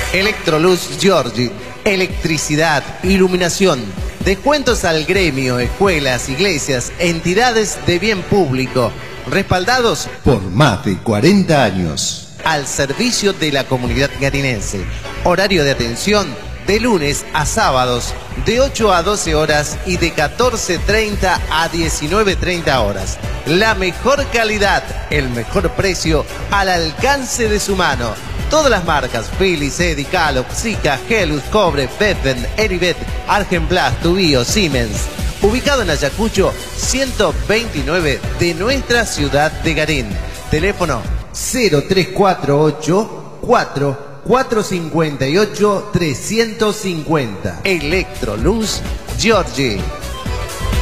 Electroluz Giorgi, electricidad, iluminación, descuentos al gremio, escuelas, iglesias, entidades de bien público, respaldados por más de 40 años. Al servicio de la comunidad garinense. Horario de atención de lunes a sábados de 8 a 12 horas y de 14:30 a 19:30 horas. La mejor calidad, el mejor precio al alcance de su mano. Todas las marcas Philips, Eddy, Calop, Sika, Helus, Cobre, Bedben, Eribet, Argenplas, Tubío, Siemens. Ubicado en Ayacucho 129 de nuestra ciudad de Garín. Teléfono 0348 458 350. Electroluz Giorgi.